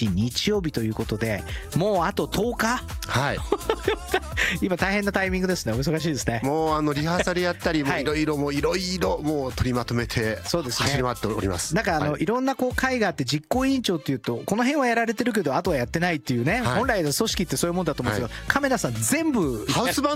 日日曜日ということで、もうあと10日はい今大変なタイミングですね。お忙しいですね。 もうリハーサルやったり、 はいいろいろもう取りまとめてそうですね走り回っております。 なんかはいいろんなこう会があって、実行委員長っていうとこの辺はやられてるけどあとはやってないっていうね、 はい本来の組織ってそういうもんだと思うんですけど、亀田さん全部ハウスバン